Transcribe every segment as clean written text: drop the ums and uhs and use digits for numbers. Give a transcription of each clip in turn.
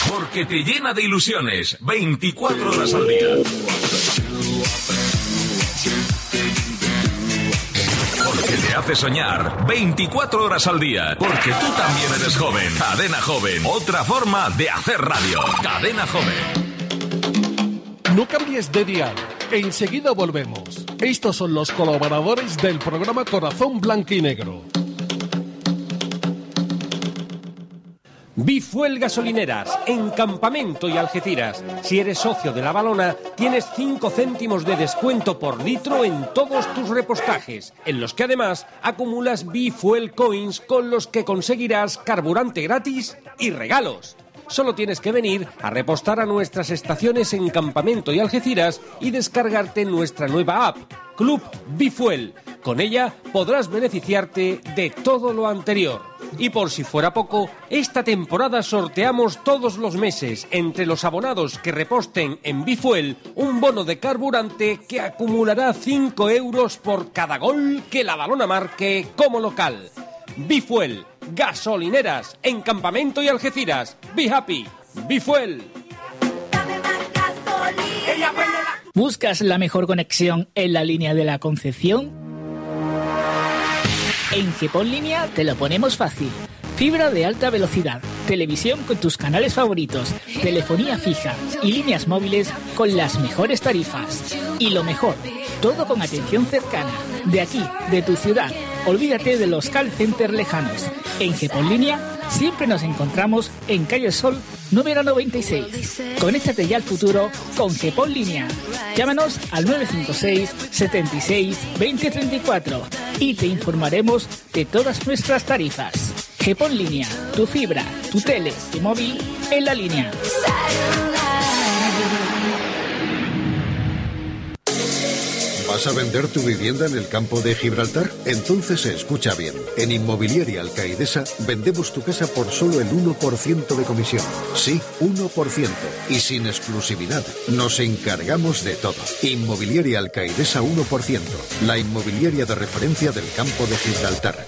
Porque te llena de ilusiones 24 horas al día. Porque te hace soñar 24 horas al día. Porque tú también eres joven. Cadena Joven. Otra forma de hacer radio. Cadena Joven. No cambies de dial. Enseguida volvemos. Estos son los colaboradores del programa Corazón Blanquinegro. Bifuel Gasolineras, en Campamento y Algeciras. Si eres socio de La Valona, tienes 5 céntimos de descuento por litro en todos tus repostajes, en los que además acumulas Bifuel Coins con los que conseguirás carburante gratis y regalos. Solo tienes que venir a repostar a nuestras estaciones en Campamento y Algeciras y descargarte nuestra nueva app, Club Bifuel. Con ella podrás beneficiarte de todo lo anterior. Y por si fuera poco, esta temporada sorteamos todos los meses, entre los abonados que reposten en Bifuel, un bono de carburante que acumulará 5 euros por cada gol que La Valona marque como local. Bifuel, gasolineras, en Campamento y Algeciras. Be happy, Bifuel. ¿Buscas la mejor conexión en la línea de la Concepción? En GEPON Línea te lo ponemos fácil. Fibra de alta velocidad, televisión con tus canales favoritos, telefonía fija y líneas móviles con las mejores tarifas. Y lo mejor, todo con atención cercana, de aquí, de tu ciudad. Olvídate de los call centers lejanos. En GEPON Línea siempre nos encontramos en Calle Sol número 96. Conéctate ya al futuro con GEPON Línea. Llámanos al 956 76 2034 y te informaremos de todas nuestras tarifas. GEPON Línea, tu fibra, tu tele, tu móvil en la línea. ¿Vas a vender tu vivienda en el campo de Gibraltar? Entonces escucha bien. En Inmobiliaria Alcaidesa vendemos tu casa por solo el 1% de comisión. Sí, 1%. Y sin exclusividad. Nos encargamos de todo. Inmobiliaria Alcaidesa 1%. La inmobiliaria de referencia del campo de Gibraltar.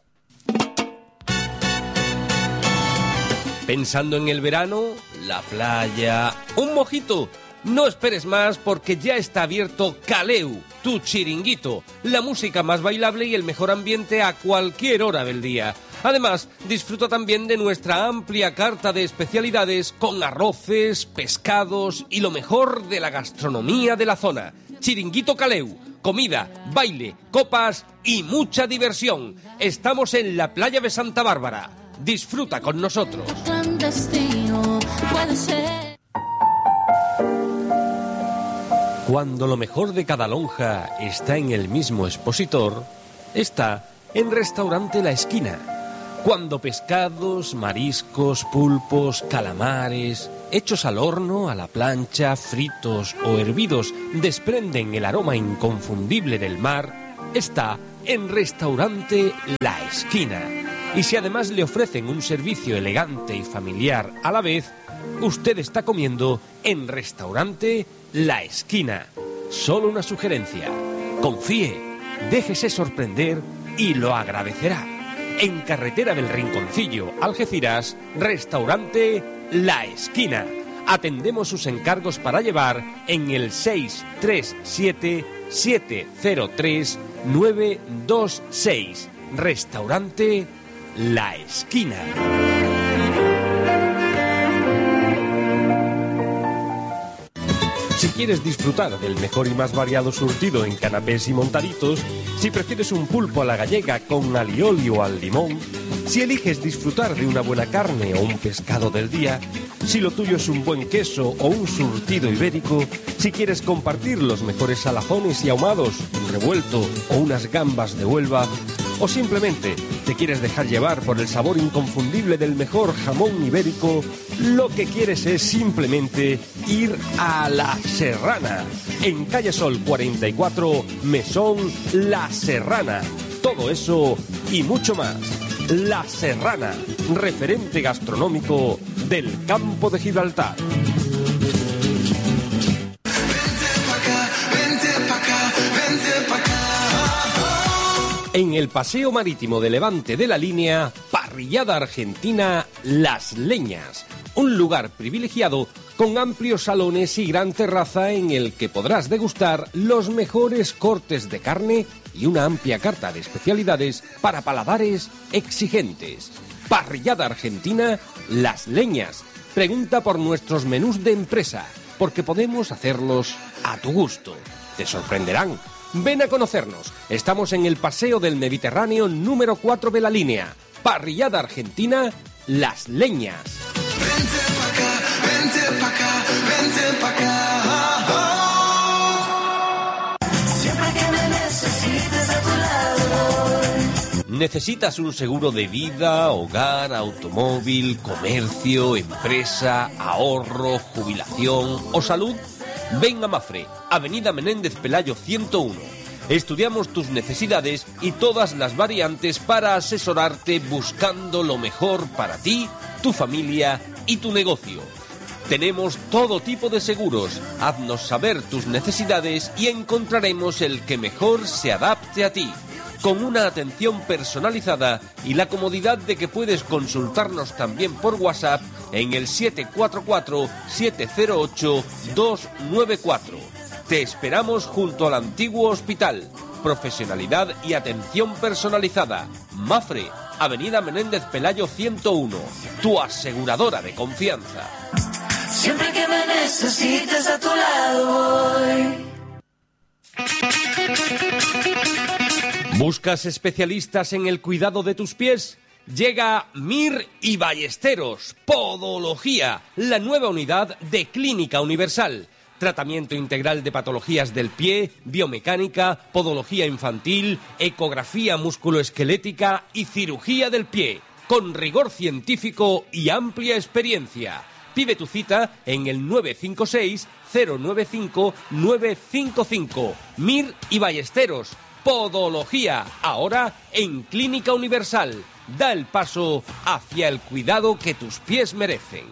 Pensando en el verano, la playa, un mojito. No esperes más porque ya está abierto Caleu, tu chiringuito, la música más bailable y el mejor ambiente a cualquier hora del día. Además, disfruta también de nuestra amplia carta de especialidades con arroces, pescados y lo mejor de la gastronomía de la zona. Chiringuito Caleu, comida, baile, copas y mucha diversión. Estamos en la playa de Santa Bárbara. Disfruta con nosotros. Cuando lo mejor de cada lonja está en el mismo expositor, está en Restaurante La Esquina. Cuando pescados, mariscos, pulpos, calamares, hechos al horno, a la plancha, fritos o hervidos, desprenden el aroma inconfundible del mar, está en Restaurante La Esquina. Y si además le ofrecen un servicio elegante y familiar a la vez, usted está comiendo en Restaurante La Esquina. Solo una sugerencia. Confíe, déjese sorprender y lo agradecerá. En Carretera del Rinconcillo, Algeciras, Restaurante La Esquina. Atendemos sus encargos para llevar en el 637-703-926. Restaurante La Esquina. Si quieres disfrutar del mejor y más variado surtido en canapés y montaditos, si prefieres un pulpo a la gallega con alioli o al limón, si eliges disfrutar de una buena carne o un pescado del día, si lo tuyo es un buen queso o un surtido ibérico, si quieres compartir los mejores salazones y ahumados, un revuelto o unas gambas de Huelva, o simplemente te quieres dejar llevar por el sabor inconfundible del mejor jamón ibérico, lo que quieres es simplemente ir a La Serrana, en Calle Sol 44, Mesón La Serrana. Todo eso y mucho más. La Serrana, referente gastronómico del campo de Gibraltar. En el Paseo Marítimo de Levante de la Línea, parrillada argentina Las Leñas. un lugar privilegiado con amplios salones y gran terraza en el que podrás degustar los mejores cortes de carne y una amplia carta de especialidades para paladares exigentes. Parrillada argentina Las Leñas. Pregunta por nuestros menús de empresa, porque podemos hacerlos a tu gusto. Te sorprenderán. Ven a conocernos. Estamos en el Paseo del Mediterráneo número 4 de la línea. Parrillada argentina Las Leñas. Vente pa' acá, vente pa' acá, vente pa' acá. Siempre que me necesites a tu lado. ¿Necesitas un seguro de vida, hogar, automóvil, comercio, empresa, ahorro, jubilación o salud? Ven a Mafre, Avenida Menéndez Pelayo 101. Estudiamos tus necesidades y todas las variantes para asesorarte buscando lo mejor para ti, tu familia y tu negocio. Tenemos todo tipo de seguros. Haznos saber tus necesidades y encontraremos el que mejor se adapte a ti, con una atención personalizada y la comodidad de que puedes consultarnos también por WhatsApp en el 744-708-294. Te esperamos junto al antiguo hospital. Profesionalidad y atención personalizada. Mafre, Avenida Menéndez Pelayo 101. Tu aseguradora de confianza. Siempre que me necesites a tu lado voy. ¿Buscas especialistas en el cuidado de tus pies? Llega Mir y Ballesteros, Podología, la nueva unidad de Clínica Universal. Tratamiento integral de patologías del pie, biomecánica, podología infantil, ecografía musculoesquelética y cirugía del pie, con rigor científico y amplia experiencia. Pide tu cita en el 956-095-955. Mir y Ballesteros, Podología, ahora en Clínica Universal. Da el paso hacia el cuidado que tus pies merecen.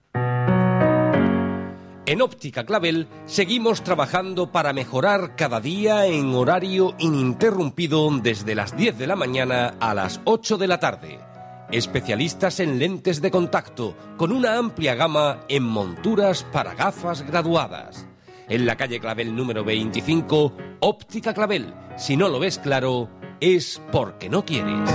En Óptica Clavel seguimos trabajando para mejorar cada día en horario ininterrumpido desde las 10 de la mañana a las 8 de la tarde. Especialistas en lentes de contacto, con una amplia gama en monturas para gafas graduadas. En la calle Clavel número 25, Óptica Clavel. Si no lo ves claro, es porque no quieres.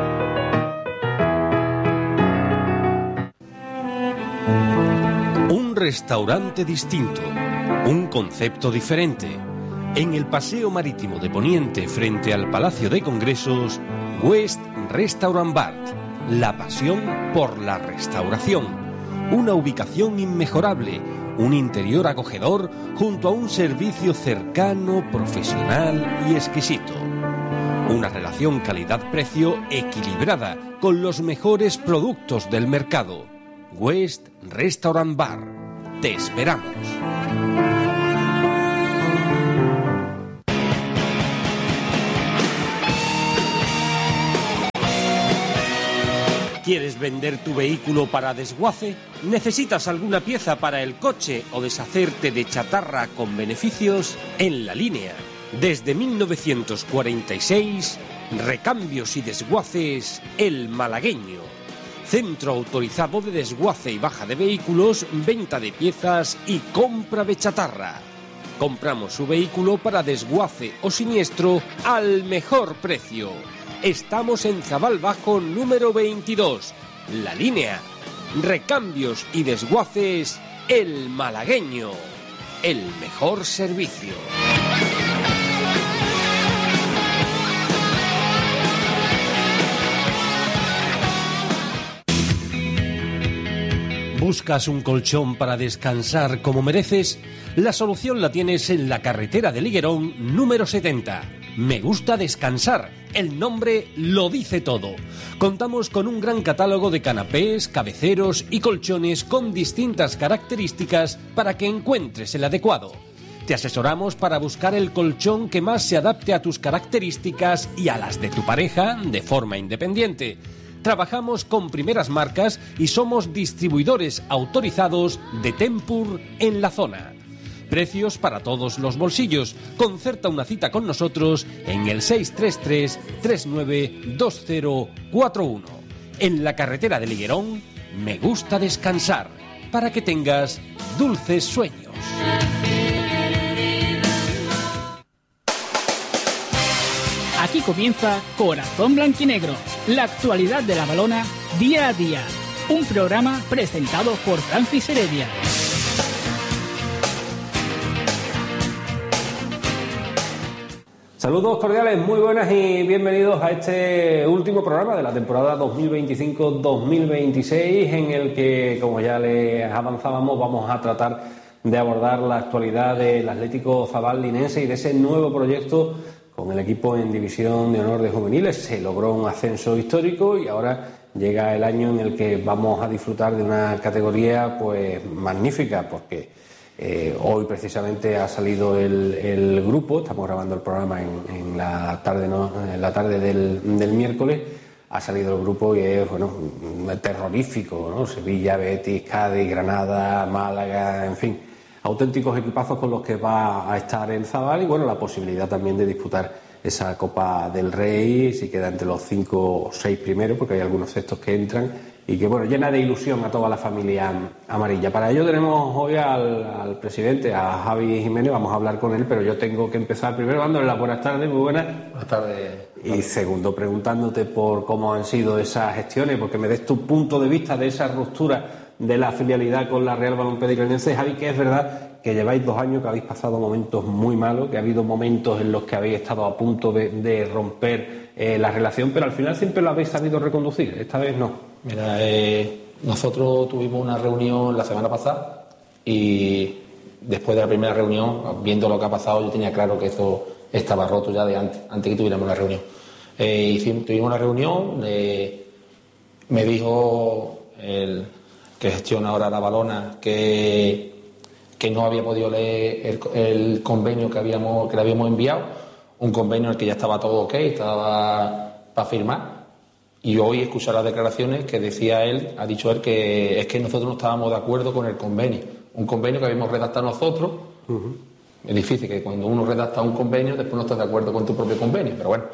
Un restaurante distinto, un concepto diferente. En el Paseo Marítimo de Poniente, frente al Palacio de Congresos, West Restaurant Bar. La pasión por la restauración. Una ubicación inmejorable, un interior acogedor junto a un servicio cercano, profesional y exquisito. Una relación calidad-precio equilibrada con los mejores productos del mercado. West Restaurant Bar. Te esperamos. ¿Quieres vender tu vehículo para desguace? ¿Necesitas alguna pieza para el coche o deshacerte de chatarra con beneficios? En La Línea, desde 1946, recambios y desguaces El Malagueño. Centro autorizado de desguace y baja de vehículos, venta de piezas y compra de chatarra. Compramos su vehículo para desguace o siniestro al mejor precio. Estamos en Zabal Bajo número 22. La Línea. Recambios y desguaces El Malagueño. El mejor servicio. ¿Buscas un colchón para descansar como mereces? La solución la tienes en la carretera de Liguerón número 70. Me gusta descansar. El nombre lo dice todo. Contamos con un gran catálogo de canapés, cabeceros y colchones con distintas características para que encuentres el adecuado. Te asesoramos para buscar el colchón que más se adapte a tus características y a las de tu pareja de forma independiente. Trabajamos con primeras marcas y somos distribuidores autorizados de Tempur en la zona. Precios para todos los bolsillos. Concerta una cita con nosotros en el 633-392041. En la carretera de Liguerón, Me gusta descansar, para que tengas dulces sueños. Aquí comienza Corazón Blanquinegro, la actualidad de la balona día a día. Un programa presentado por Francis Heredia. Saludos cordiales, muy buenas y bienvenidos a este último programa de la temporada 2025-2026, en el que, como ya les avanzábamos, vamos a tratar de abordar la actualidad del Atlético Zabal linense y de ese nuevo proyecto con el equipo en División de Honor de Juveniles. Se logró un ascenso histórico y ahora llega el año en el que vamos a disfrutar de una categoría pues magnífica, porque hoy precisamente ha salido el grupo. Estamos grabando el programa en la tarde, ¿no? En la tarde del miércoles. Ha salido el grupo y es terrorífico, ¿no? Sevilla, Betis, Cádiz, Granada, Málaga, en fin, auténticos equipazos con los que va a estar el Zabal, y la posibilidad también de disputar esa Copa del Rey, si queda entre los 5 o 6 primeros, porque hay algunos sextos que entran, y que llena de ilusión a toda la familia amarilla. Para ello tenemos hoy al presidente, a Javi Jiménez. Vamos a hablar con él, pero yo tengo que empezar primero dándole las buenas tardes. Muy buenas. Buenas tardes. Y segundo, preguntándote por cómo han sido esas gestiones, porque me des tu punto de vista de esa ruptura de la filialidad con la Real Balompié Linense. Javi, que es verdad que lleváis 2 años, que habéis pasado momentos muy malos, que ha habido momentos en los que habéis estado a punto de romper la relación, pero al final siempre lo habéis sabido reconducir. Esta vez no. Mira, nosotros tuvimos una reunión la semana pasada y después de la primera reunión, viendo lo que ha pasado, yo tenía claro que eso estaba roto ya de antes que tuviéramos la reunión. Tuvimos una reunión, me dijo el que gestiona ahora la balona que no había podido leer el convenio que le habíamos enviado, un convenio en el que ya estaba todo ok, estaba para firmar. Y hoy escuchar las declaraciones que decía él, ha dicho él que es que nosotros no estábamos de acuerdo con el convenio. Un convenio que habíamos redactado nosotros. Uh-huh. Es difícil que cuando uno redacta un convenio después no estás de acuerdo con tu propio convenio, pero bueno.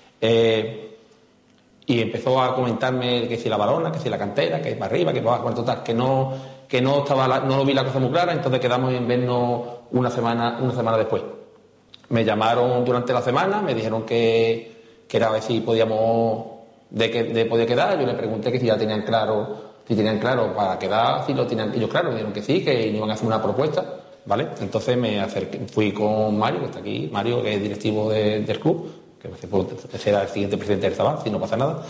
Y empezó a comentarme que si la balona, que si la cantera, que para arriba, que para abajo, total, que no lo vi la cosa muy clara. Entonces quedamos en vernos una semana después. Me llamaron durante la semana, me dijeron que era a ver si podíamos podía quedar. Yo le pregunté que si ya tenían claro para quedar, si lo tenían ellos claro. Me dijeron que sí, que iban a hacer una propuesta, ¿vale? Entonces fui con Mario, que está aquí, Mario, que es directivo del club, que será el siguiente presidente del Zabal, si no pasa nada.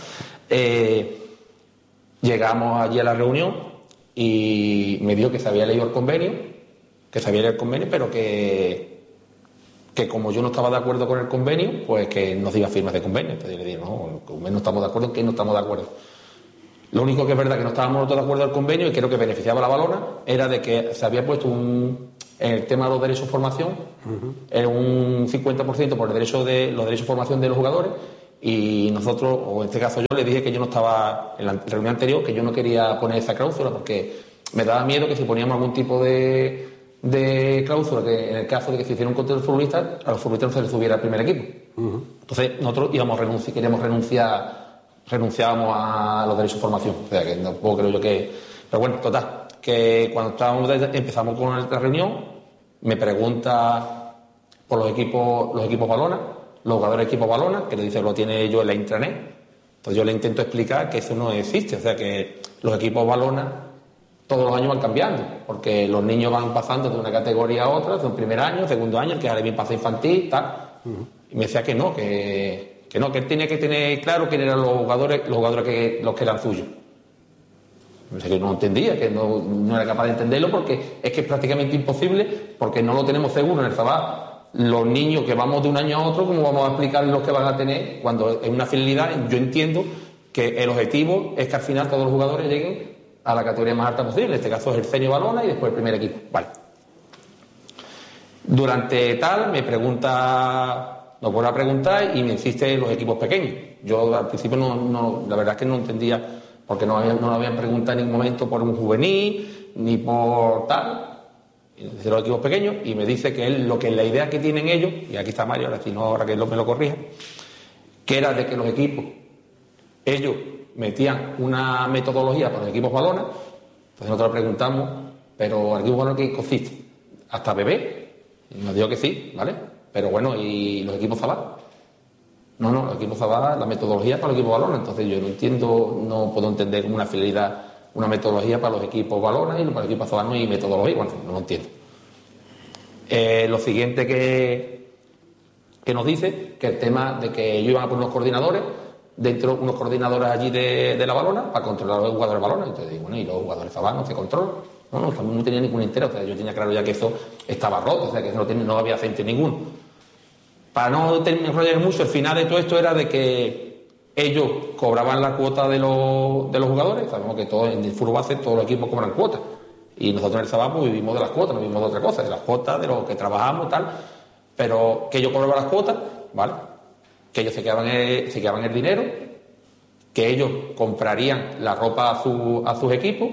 Llegamos allí a la reunión y me dijo que se había leído el convenio, pero que como yo no estaba de acuerdo con el convenio, pues que no se iba a firmar de convenio. Entonces yo le dije, no estamos de acuerdo, en que no estamos de acuerdo. Lo único que es verdad que no estábamos todos de acuerdo al convenio, y creo que beneficiaba a la balona, era de que se había puesto en el tema de los derechos de formación, era un 50% por los derechos de formación de los jugadores, y nosotros, o en este caso yo, le dije que yo no estaba, en la reunión anterior, que yo no quería poner esa cláusula, porque me daba miedo que si poníamos algún tipo de cláusula, que en el caso de que se hiciera un contrato de futbolistas, a los futbolistas no se les subiera al primer equipo. Uh-huh. Entonces nosotros renunciábamos a los derechos de formación. O sea que no puedo, creo yo que... Pero bueno, total, que cuando empezamos con la reunión, me pregunta por los equipos balona, los jugadores de equipos balona, que le dice que lo tiene yo en la intranet. Entonces yo le intento explicar que eso no existe, o sea que los equipos balona todos los años van cambiando, porque los niños van pasando de una categoría a otra, de un primer año, segundo año, el que ahora bien pasa infantil, tal. Uh-huh. Y me decía que él tenía que tener claro quién eran los jugadores que eran suyos. O sea, que no entendía, que no era capaz de entenderlo, porque es que es prácticamente imposible, porque no lo tenemos seguro en el Zabal. Los niños que vamos de un año a otro, ¿cómo vamos a explicar los que van a tener? Cuando en una fidelidad, yo entiendo que el objetivo es que al final todos los jugadores lleguen a la categoría más alta posible. En este caso es el senior balona y después el primer equipo. Vale. Durante tal me vuelve a preguntar y me insiste en los equipos pequeños. Yo al principio la verdad es que no entendía, porque no lo habían preguntado en ningún momento por un juvenil ni por tal, de los equipos pequeños, y me dice que la idea que tienen ellos, y aquí está Mario, ahora que me lo corrija, que era de que los equipos ellos metían una metodología para los equipos balones. Entonces nosotros le preguntamos, pero ¿el equipo balón qué consiste? ¿Hasta bebé? Y nos dijo que sí, ¿vale? Pero bueno, ¿y los equipos Zabal? No, los equipos Zabal, la metodología para los equipos balones. Entonces yo no puedo entender como una finalidad, una metodología para los equipos balones y para los equipos Zabal no hay metodología. Bueno, no lo entiendo. Lo siguiente que nos dice, que el tema de que ellos iban a poner unos coordinadores, unos coordinadores allí de la balona para controlar a los jugadores de balona. Entonces digo, bueno, ¿y los jugadores Zabal no se controlan? No tenía ningún interés. O sea, yo tenía claro ya que eso estaba roto, o sea, que no había aceite ninguno. Para no enrollar mucho, el final de todo esto era de que ellos cobraban la cuota de los jugadores. Sabemos que en el fútbol base todos los equipos cobran cuotas. Y nosotros en el Zabal pues, vivimos de las cuotas, no vivimos de otra cosa, de las cuotas, de lo que trabajamos y tal. Pero que ellos cobraban las cuotas, ¿vale? Que ellos se quedaban el dinero, que ellos comprarían la ropa a sus equipos,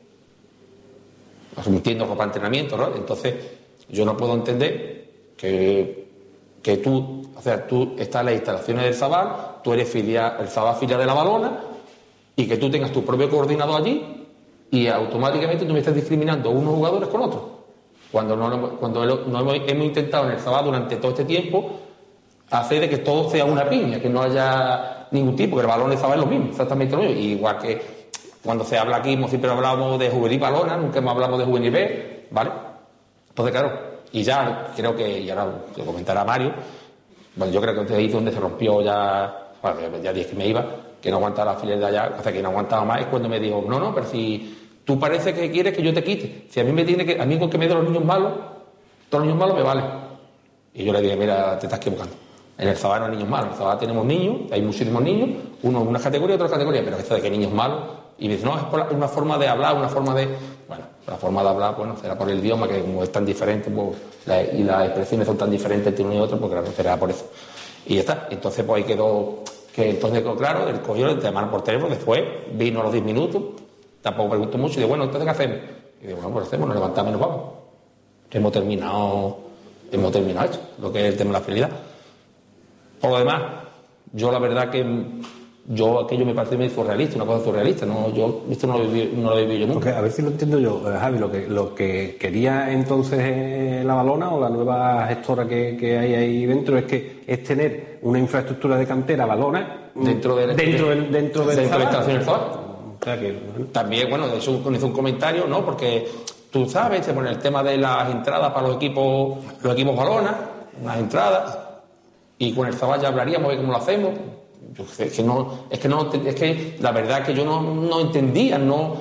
entiendo ropa de entrenamiento, ¿no? Entonces, yo no puedo entender que tú estás en las instalaciones del Zabal, tú eres el Zabal filial de la balona, y que tú tengas tu propio coordinador allí, y automáticamente tú me estás discriminando unos jugadores con otros. Cuando hemos intentado en el Zabal durante todo este tiempo hacer de que todo sea una piña, que no haya ningún tipo, que el balón de Zabal es lo mismo, exactamente lo mismo. Y igual que cuando se habla aquí, siempre hablamos de juvenil balona, nunca hemos hablado de juvenil B, ¿vale? Entonces, claro, y ya creo que, y ahora lo comentará Mario, bueno, yo creo que ahí es donde se rompió ya dije que me iba, que no aguantaba la filial de allá, o sea, que no aguantaba más, es cuando me dijo, no, pero si tú parece que quieres que yo te quite, si a mí con que me den los niños malos, todos los niños malos me valen. Y yo le dije, mira, te estás equivocando. En el Zabal no hay niños malos, en el Zabal tenemos niños, hay muchísimos niños, uno en una categoría, otro en otra categoría, pero esto de que niños malos, y me dice, no, es por una forma de hablar, una forma de... Bueno, la forma de hablar, bueno, será por el idioma, que como es tan diferente, pues, y las expresiones son tan diferentes entre uno y otro, pues claro, será por eso. Y ya está. Entonces, pues ahí quedó claro, él cogió, le llamaron por teléfono, después vino a los 10 minutos, tampoco preguntó mucho, y digo, bueno, entonces, ¿qué hacemos? Y digo, bueno, pues hacemos, nos levantamos y nos vamos. Hemos terminado esto, lo que es el tema de la fidelidad. Por lo demás, yo la verdad que aquello me parece medio surrealista, una cosa surrealista, esto no lo he vivido yo nunca. Porque, a ver si lo entiendo yo, Javi, lo que quería entonces la balona o la nueva gestora que hay ahí dentro es tener una infraestructura de cantera balona dentro de la instalación del Zabal. O sea que, bueno. También, bueno, de eso hizo un comentario, ¿no? Porque tú sabes, se pone el tema de las entradas para los equipos balona, unas entradas, y con el Zabal ya hablaríamos de cómo lo hacemos. Es que la verdad es que yo no entendía,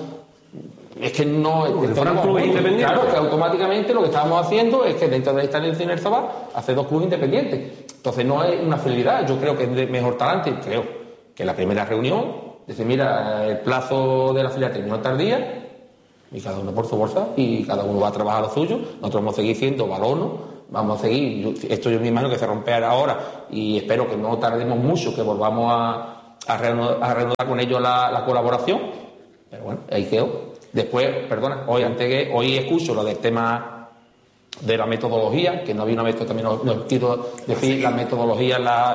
fueran clubes independientes. Claro, que automáticamente lo que estábamos haciendo es que dentro de la instalación del Zabal hacer 2 clubes independientes. Entonces no es una fidelidad, yo creo que es de mejor talante, creo que la primera reunión, dice, mira, el plazo de la filial terminó tal día, y cada uno por su bolsa, y cada uno va a trabajar lo suyo, nosotros vamos a seguir siendo balonos. Vamos a seguir, esto yo me imagino que se romperá ahora y espero que no tardemos mucho, que volvamos a reanudar con ellos la colaboración, pero bueno, ahí quedó. Después, hoy escucho lo del tema de la metodología, que no había una metodología, también no quiero decir la metodología,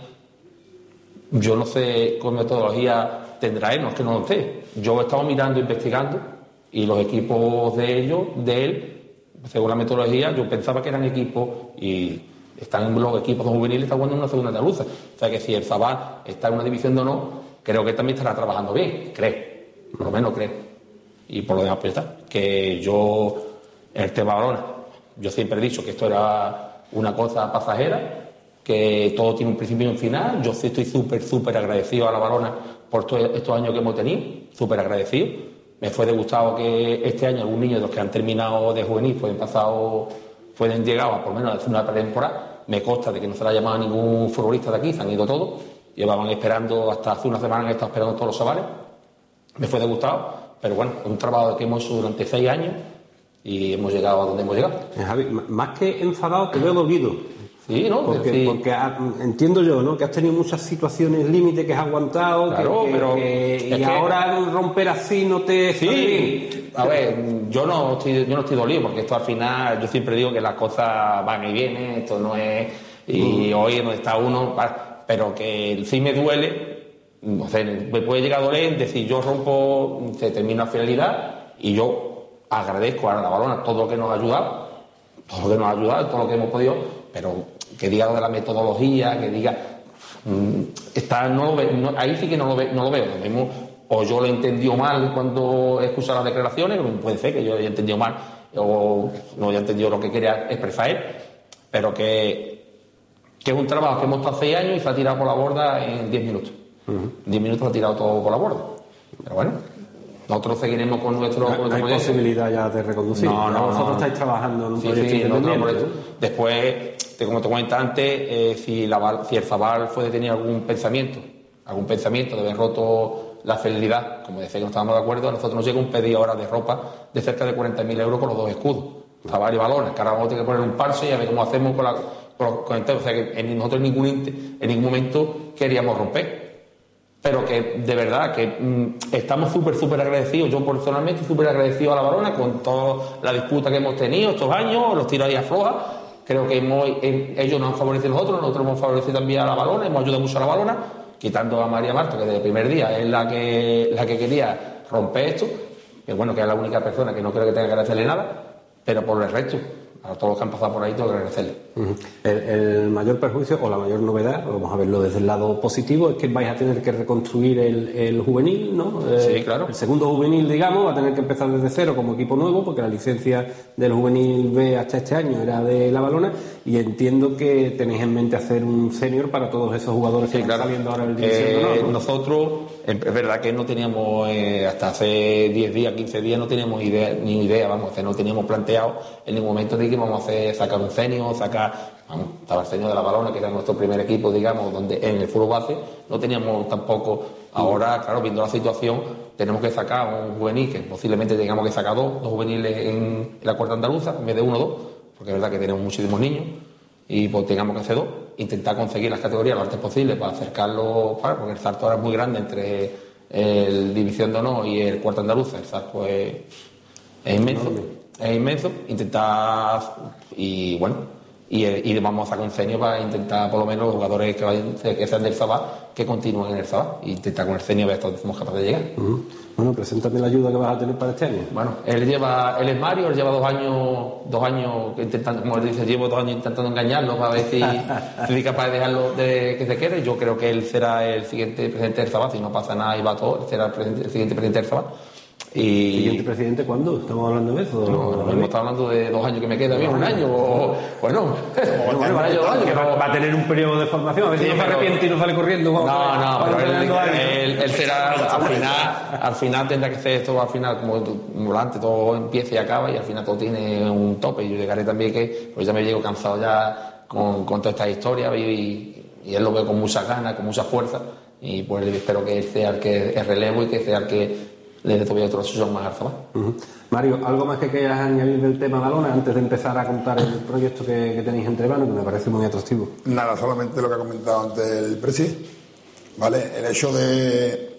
yo no sé qué metodología tendrá él, no es que no lo sé. Yo he estado mirando, investigando, y los equipos de él, según la metodología, yo pensaba que eran equipos y están los equipos juveniles, están jugando en una segunda andaluza. O sea que si el Zabal está en una división de honor, creo que también estará trabajando bien, por lo menos creo. Y por lo demás, pues está. Que yo, en el tema balona, yo siempre he dicho que esto era una cosa pasajera, que todo tiene un principio y un final. Yo estoy súper agradecido a la balona por todos estos años que hemos tenido, súper agradecido. Me fue de gustado que este año algún niño de los que han terminado de juvenil pueden llegar a por lo menos a hacer una pretemporada. Me consta de que no se le ha llamado a ningún futbolista de aquí, se han ido todos. Llevaban esperando, hasta hace una semana han estado esperando todos los chavales. Me fue de gustado, pero bueno, es un trabajo que hemos hecho durante 6 años y hemos llegado a donde hemos llegado. Javi, más que enfadado, te veo dolido. Sí, ¿no? Porque entiendo yo, ¿no? Que has tenido muchas situaciones límite que has aguantado, claro, y ahora romper así no te... Sí, a ver, yo no estoy dolido, porque esto al final, yo siempre digo que las cosas van y vienen, esto no es... Y hoy es donde está uno, pero que sí me duele O sea, me puede llegar a doler decir yo rompo, se termina la finalidad y yo agradezco a la Balona todo lo que nos ha ayudado, todo lo que hemos podido, pero que diga lo de la metodología, que diga ahí sí que no lo veo. Lo mismo, o yo lo he entendido mal cuando he escuchado las declaraciones, puede ser que yo haya entendido mal o no haya entendido lo que quería expresar él, pero que es un trabajo que hemos estado 6 años y se ha tirado por la borda en 10 minutos. 10 minutos se ha tirado todo por la borda. Pero bueno, nosotros seguiremos con nuestro... No hay posibilidad ya de reconducir. Vosotros estáis trabajando en un proyecto independiente. Después, como te comentaba antes, si el Zabal fue de tener algún pensamiento de haber roto la fidelidad, como decía que no estábamos de acuerdo, a nosotros nos llega un pedido ahora de ropa de cerca de 40.000 euros con los 2 escudos, Zabal y Balones, que ahora vamos a tener que poner un parche y a ver cómo hacemos con el tema. O sea que nosotros en ningún momento queríamos romper. Pero que de verdad que estamos súper agradecidos, yo personalmente súper agradecido a la Balona con toda la disputa que hemos tenido estos años, los tiros ahí aflojas. Creo que ellos nos han favorecido a nosotros hemos favorecido también a la Balona, hemos ayudado mucho a la Balona, quitando a María Marta, que desde el primer día es la que quería romper esto, que bueno, que es la única persona que no creo que tenga que agradecerle nada, pero por el resto, a todos los que han pasado por ahí, tengo que agradecerle. El mayor perjuicio o la mayor novedad, vamos a verlo desde el lado positivo, es que vais a tener que reconstruir el juvenil, ¿no? Sí, claro. El segundo juvenil, digamos, va a tener que empezar desde cero como equipo nuevo, porque la licencia del juvenil B hasta este año era de la Balona, y entiendo que tenéis en mente hacer un senior para todos esos jugadores que están saliendo ahora en el División de Honor, ¿no? Nosotros, es verdad que no teníamos, hasta hace 10 días, 15 días, no teníamos ni idea, vamos, no teníamos planteado en ningún momento de que íbamos a sacar un senior, estaba el senior de la Balona, que era nuestro primer equipo, digamos, donde en el fútbol base no teníamos tampoco. Ahora, claro, viendo la situación, tenemos que sacar un juvenil, que posiblemente tengamos que sacar dos juveniles en la cuarta andaluza, en vez de 1 o 2, porque es verdad que tenemos muchísimos niños, y pues tengamos que hacer 2, intentar conseguir las categorías lo antes posible para acercarlo, porque el salto ahora es muy grande entre el División de Honor y el cuarta andaluza, el salto es inmenso, intentar, y bueno, y vamos a sacar un senior para intentar, por lo menos, los jugadores que sean del Zabal, que continúen en el Zabal, e intentar con el senior ver hasta dónde somos capaces de llegar. Bueno, preséntame la ayuda que vas a tener para este año. Bueno, él es Mario, él lleva 2 años intentando, como él dice, llevo 2 años intentando engañarlo para ver si soy capaz de dejarlo que se quede. Yo creo que él será el siguiente presidente del Zabal, si no pasa nada y va todo, él será el siguiente presidente del Zabal. ¿Siguiente presidente cuándo? ¿Estamos hablando de eso? No, estamos hablando de 2 años que me queda bien, 1 año, bueno, va a tener un periodo de formación, a ver si no se arrepiente y no sale corriendo. Él será, al final tendrá que hacer esto, al final, como volante, todo empieza y acaba, y al final todo tiene un tope. Y yo llegaré también pues ya me llego cansado ya con toda esta historia, y él lo veo con muchas ganas, con mucha fuerza, y pues espero que él sea el que es relevo y que sea el que le dé todavía otro suyo más al Zabal. Mario, ¿algo más que quieras añadir del tema Balona antes de empezar a contar el proyecto que tenéis entre manos, que me parece muy atractivo? Nada, solamente lo que ha comentado antes el Presi, ¿vale? El hecho de